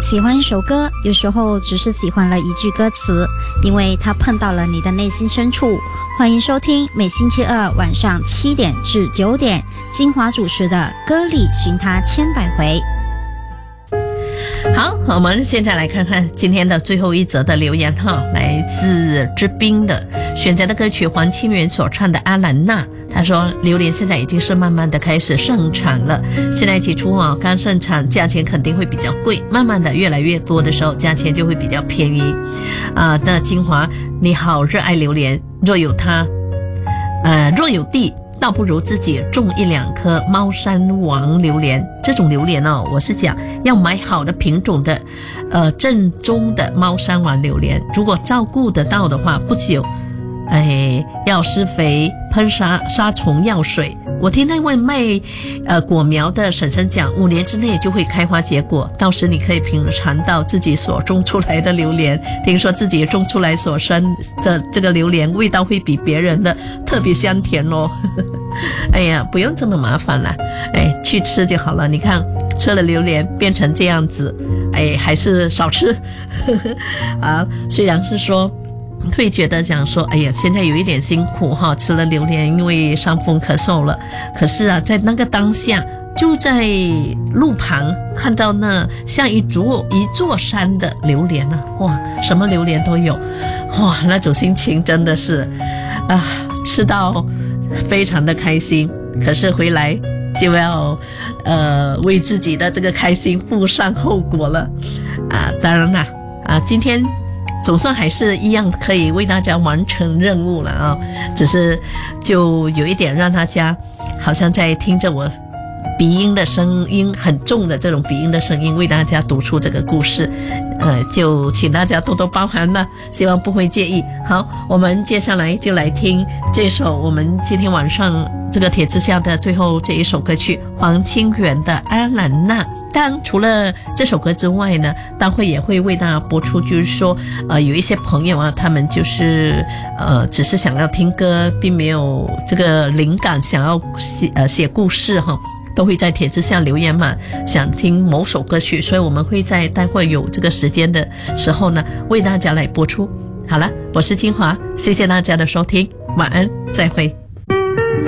喜欢一首歌，有时候只是喜欢了一句歌词，因为它碰到了你的内心深处。欢迎收听每星期二晚上7点至9点，金华主持的《歌里寻他千百回》。 好，我们现在来看看今天的最后一则的留言哈，来自知冰的选择的歌曲黄清源所唱的《阿兰娜》。他说榴莲现在已经是慢慢的开始盛产了，现在起初刚盛产价钱肯定会比较贵，慢慢的越来越多的时候价钱就会比较便宜。那金华你好热爱榴莲，若有地倒不如自己种1-2颗猫山王榴莲。这种榴莲我是讲要买好的品种的正宗的猫山王榴莲，如果照顾得到的话，不久要施肥喷杀虫药水。我听那位卖果苗的婶婶讲，5年之内就会开花结果，到时你可以品尝到自己所种出来的榴莲。听说自己种出来所生的这个榴莲味道会比别人的特别香甜哦。哎呀，不用这么麻烦了，去吃就好了。你看吃了榴莲变成这样子，还是少吃。虽然是说会觉得讲说，哎呀，现在有一点辛苦哈，吃了榴莲因为伤风咳嗽了。可是在那个当下，就在路旁看到那像一座山的榴莲哇，什么榴莲都有，哇，那种心情真的是吃到非常的开心。可是回来就要为自己的这个开心负上后果了当然啦今天总算还是一样可以为大家完成任务了只是就有一点让大家好像在听着我鼻音的声音，很重的这种鼻音的声音为大家读出这个故事，就请大家多多包涵了，希望不会介意。好，我们接下来就来听这首我们今天晚上这个帖子下的最后这一首歌曲，黄清源的《阿兰娜》。当然除了这首歌之外呢，待会也会为大家播出，就是说有一些朋友他们就是只是想要听歌，并没有这个灵感想要写故事都会在帖子下留言嘛，想听某首歌曲，所以我们会在待会有这个时间的时候呢为大家来播出。好了，我是金华，谢谢大家的收听，晚安，再会。